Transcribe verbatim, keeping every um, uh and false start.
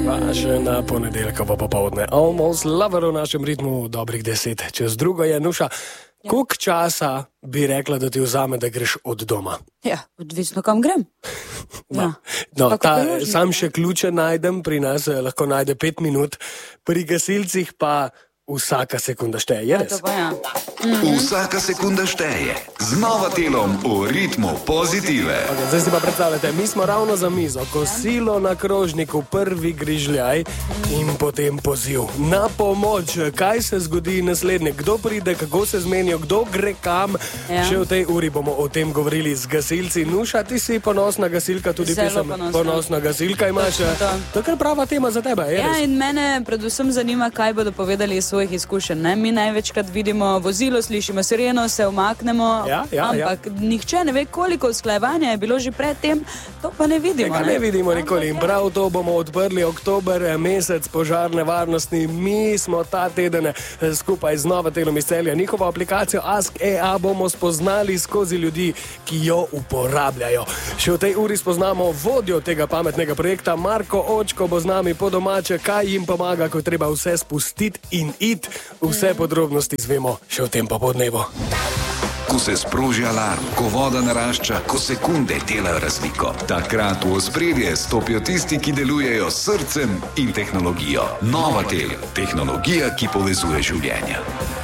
Pa še na ponedeljkovo popoldne. Almost Lover v našem ritmu dobrih deset. Čez drugo je, Nuša, koliko časa bi rekla, da ti vzame, da greš od doma? Ja, odvisno kam grem. No, Ja. no, Kako ta, priložnost, sam ne? še ključe najdem, pri nas eh, lahko najde pet minut, pri gasilcih pa vsaka sekunda šteje. Je res? To pa ja. Vsaka sekunda šteje. Z Novatelom v ritmu pozitive. Okay, zdaj si pa predstavljate, mi smo ravno za mizo, kosilo na krožniku, prvi grižljaj in potem poziv. Na pomoč, kaj se zgodi naslednje, kdo pride, kako se zmenijo, kdo gre kam. Ja. Še v tej uri bomo o tem govorili z gasilci. Nuša, ti si ponosna gasilka, tudi ti Zelo sem ponosna. ponosna gasilka imaš. Točno to. To je kar prava tema za tebe, je Ja, res? in mene predvsem zanima, kaj bodo povedali iz svojih izkušenj. Ne? Mi največkrat vidimo vozilo, slišimo sireno, se umaknemo, Ja, ja, ampak nihče ne ve, koliko usklajevanja je bilo že predtem, to pa ne vidimo. Tega ne vidimo nikoli in prav to bomo odprli oktober, mesec požarne varnosti. Mi smo ta teden eh, skupaj z Novatelom iz Celja. Njihovo aplikacijo Ask E A bomo spoznali skozi ljudi, ki jo uporabljajo. Še v tej uri spoznamo vodjo tega pametnega projekta. Marko Očko bo z nami po domače, kaj jim pomaga, ko je treba vse spustiti in iti. Vse podrobnosti izvemo še v tem popoldnevu. Ko se sproži alarm, ko voda narašča, ko sekunde delajo razliko. Takrat v ospredje stopijo tisti, ki delujejo s srcem in tehnologijo. Novatel, tehnologija, ki povezuje življenja.